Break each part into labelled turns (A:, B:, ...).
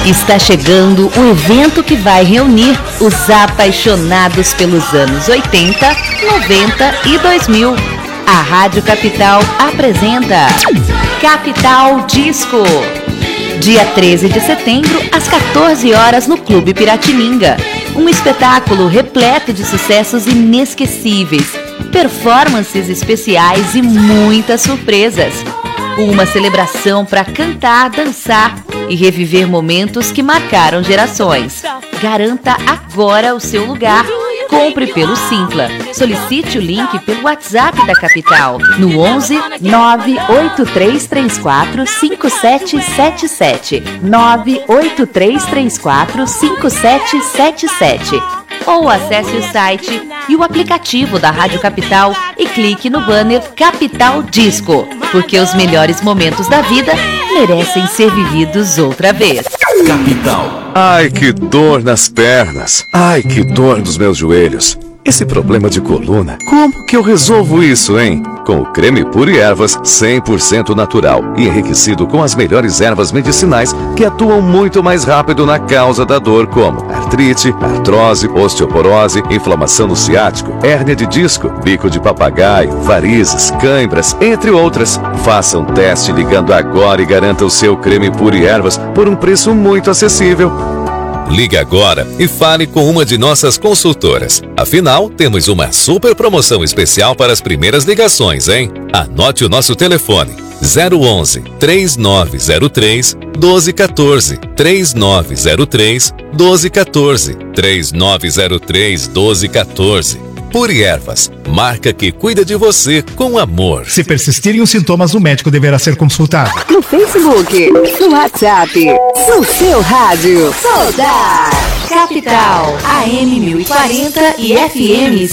A: Está chegando o evento que vai reunir os apaixonados pelos anos 80, 90 e 2000. A Rádio Capital apresenta Capital Disco. Dia 13 de setembro, às 14 horas, no Clube Piratininga. Um espetáculo repleto de sucessos inesquecíveis, performances especiais e muitas surpresas. Uma celebração para cantar, dançar e reviver momentos que marcaram gerações. Garanta agora o seu lugar. Compre pelo Simpla. Solicite o link pelo WhatsApp da Capital no 11 98334 5777 98334 5777 ou acesse o site e o aplicativo da Rádio Capital e clique no banner Capital Disco, porque os melhores momentos da vida merecem ser vividos outra vez.
B: Capital.
C: Ai, que dor nas pernas. Ai, que dor nos meus joelhos. Esse problema de coluna, como que eu resolvo isso, hein? Com o creme Puro Ervas 100% natural e enriquecido com as melhores ervas medicinais que atuam muito mais rápido na causa da dor, como artrite, artrose, osteoporose, inflamação no ciático, hérnia de disco, bico de papagaio, varizes, cãibras, entre outras. Faça um teste ligando agora e garanta o seu creme Puro Ervas por um preço muito acessível.
D: Ligue agora e fale com uma de nossas consultoras. Afinal, temos uma super promoção especial para as primeiras ligações, hein? Anote o nosso telefone: 011 3903 1214 3903 1214 3903 1214. Puri Ervas, marca que cuida de você com amor.
E: Se persistirem os sintomas, o médico deverá ser consultado.
A: No Facebook, no WhatsApp, no seu rádio. Soldar Capital, AM 1040 e FM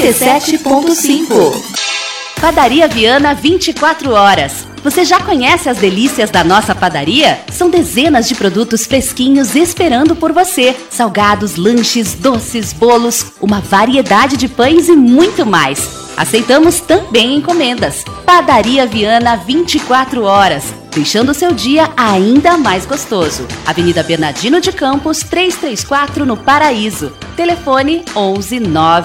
A: 77.5. Padaria Viana 24 horas. Você já conhece as delícias da nossa padaria? São dezenas de produtos fresquinhos esperando por você. Salgados, lanches, doces, bolos, uma variedade de pães e muito mais. Aceitamos também encomendas. Padaria Viana 24 horas, deixando seu dia ainda mais gostoso. Avenida Bernardino de Campos, 334, no Paraíso. Telefone 11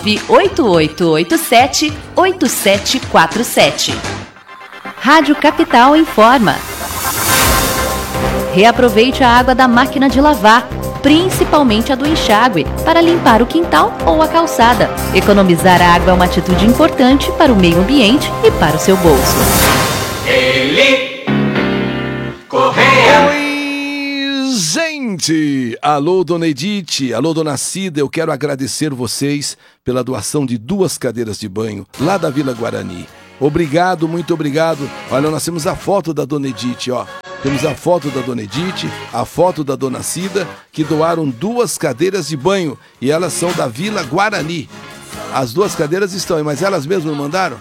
A: 98887 8747. Rádio Capital informa. Reaproveite a água da máquina de lavar, principalmente a do enxágue, para limpar o quintal ou a calçada. Economizar água é uma atitude importante para o meio ambiente e para o seu bolso.
B: Eli Correia.
F: Oi, gente! Alô, Dona Edith, alô, Dona Cida, eu quero agradecer vocês pela doação de 2 cadeiras de banho lá da Vila Guarani. Obrigado, muito obrigado. Olha, nós temos a foto da Dona Edith, ó. Temos a foto da Dona Edith, a foto da Dona Cida, que doaram 2 cadeiras de banho e elas são da Vila Guarani. As 2 cadeiras estão aí, mas elas mesmas mandaram?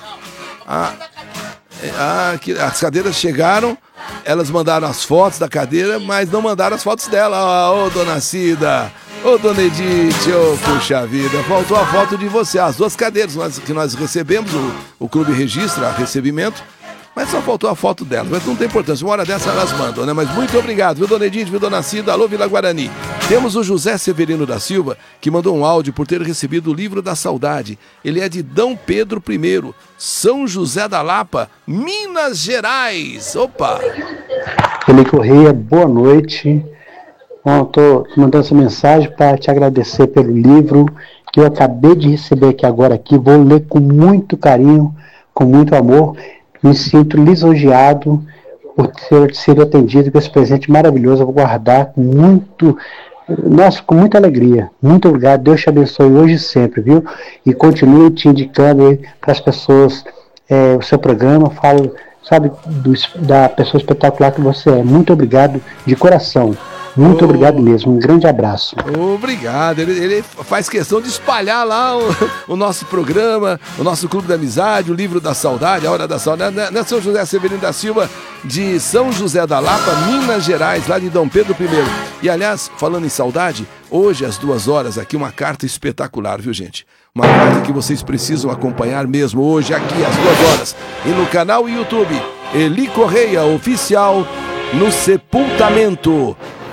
F: As cadeiras chegaram, elas mandaram as fotos da cadeira, mas não mandaram as fotos dela. Ô, Dona Cida, ô, Dona Edith, ô, puxa vida, faltou a foto de você. As 2 cadeiras que nós recebemos, o clube registra recebimento, mas só faltou a foto delas. Mas não tem importância, uma hora dessa elas mandam, né? Mas muito obrigado, viu, Dona Edith, viu, Dona Cida, alô, Vila Guarani. Temos o José Severino da Silva, que mandou um áudio por ter recebido o livro da saudade. Ele é de D. Pedro I, São José da Lapa, Minas Gerais. Opa!
G: Eli Correia, boa noite. Bom, estou mandando essa mensagem para te agradecer pelo livro que eu acabei de receber agora. Vou ler com muito carinho, com muito amor. Me sinto lisonjeado por ter sido atendido com esse presente maravilhoso. Eu vou guardar com com muita alegria. Muito obrigado. Deus te abençoe hoje e sempre, viu? E continue te indicando para as pessoas o seu programa. Falo, sabe, da pessoa espetacular que você é. Muito obrigado de coração. Muito obrigado mesmo, um grande abraço.
F: Obrigado, ele faz questão de espalhar lá o nosso programa, o nosso Clube da Amizade, o Livro da Saudade, a Hora da Saudade, né, São José Severino da Silva, de São José da Lapa, Minas Gerais, lá de D. Pedro I. E aliás, falando em saudade, hoje às 2 horas aqui uma carta espetacular, viu, gente? Uma carta que vocês precisam acompanhar mesmo hoje aqui às 2 horas e no canal YouTube Eli Correia Oficial no Sepultamento.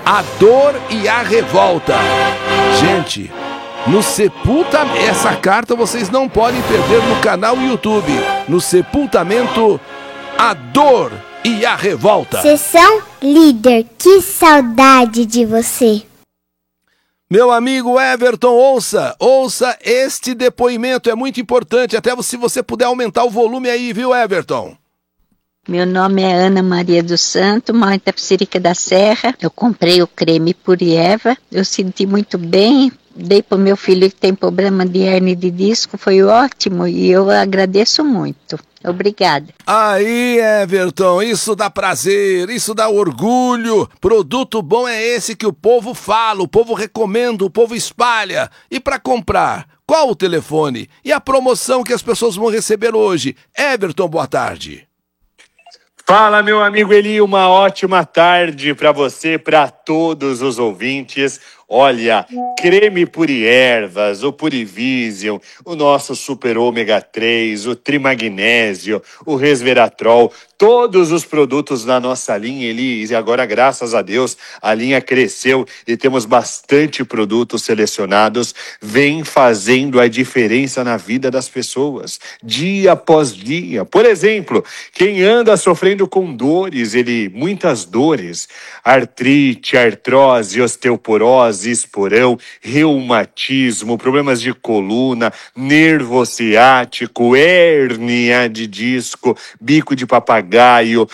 F: A Dor e a Revolta. Gente, no sepultamento, essa carta vocês não podem perder no canal YouTube. No sepultamento, A Dor e a Revolta.
H: Sessão Líder, que saudade de você.
F: Meu amigo Everton, ouça este depoimento, é muito importante, até se você puder aumentar o volume aí, viu, Everton?
I: Meu nome é Ana Maria dos Santos, moro em Itapecerica da Serra. Eu comprei o creme Purieva, eu senti muito bem, dei para o meu filho que tem problema de hernia de disco, foi ótimo e eu agradeço muito. Obrigada.
F: Aí, Everton, isso dá prazer, isso dá orgulho. Produto bom é esse que o povo fala, o povo recomenda, o povo espalha. E para comprar, qual o telefone? E a promoção que as pessoas vão receber hoje? Everton, boa tarde.
J: Fala, meu amigo Eli, uma ótima tarde para você, para todos os ouvintes. Olha, creme Puriervas, o Purivision, o nosso Super Ômega 3, o Trimagnésio, o Resveratrol, todos os produtos da nossa linha, Eli, e agora, graças a Deus, a linha cresceu e temos bastante produtos selecionados, vem fazendo a diferença na vida das pessoas, dia após dia. Por exemplo, quem anda sofrendo com dores, muitas dores, artrite, artrose, osteoporose, esporão, reumatismo, problemas de coluna, nervo ciático, hérnia de disco, bico de papagaio,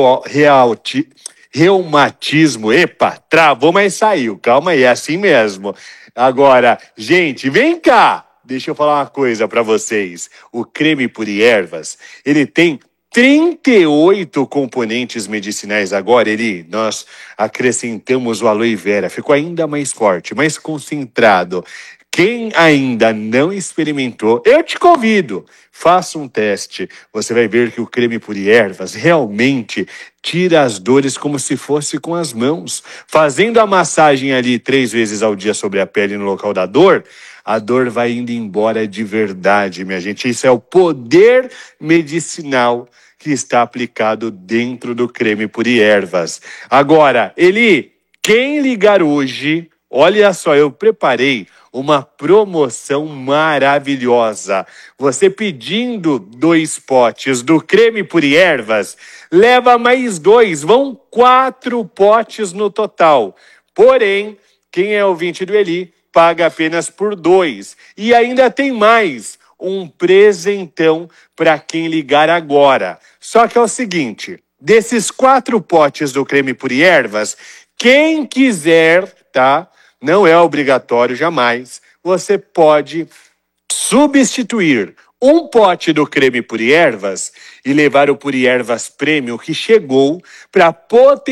J: reumatismo. Epa, travou, mas saiu. Calma aí, é assim mesmo. Agora, gente, vem cá. Deixa eu falar uma coisa para vocês. O creme Puriervas, ele tem 38 componentes medicinais agora, nós acrescentamos o aloe vera, ficou ainda mais forte, mais concentrado. Quem ainda não experimentou, eu te convido, faça um teste. Você vai ver que o creme Puriervas realmente tira as dores como se fosse com as mãos. Fazendo a massagem 3 vezes ao dia sobre a pele no local da dor, a dor vai indo embora de verdade, minha gente. Isso é o poder medicinal que está aplicado dentro do creme Puriervas. Agora, Eli, quem ligar hoje, olha só, eu preparei uma promoção maravilhosa. Você pedindo 2 potes do creme Puriervas, leva mais 2, vão 4 potes no total. Porém, quem é ouvinte do Eli, paga apenas por 2. E ainda tem mais, um presentão para quem ligar agora. Só que é o seguinte, desses 4 potes do creme Puriervas, quem quiser, tá? Não é obrigatório jamais, você pode substituir um pote do creme Puriervas e levar o Puriervas Premium que chegou para potencializar